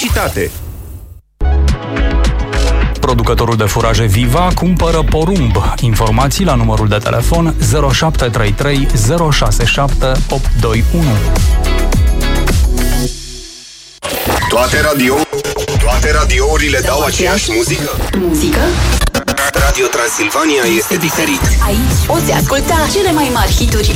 Publicitate. Producătorul de furaje Viva cumpără porumb. Informații la numărul de telefon 0733 067 821. Toate radiourile dau aceeași muzică? Radio Transilvania este diferit. Aici poți asculta cele mai mari hituri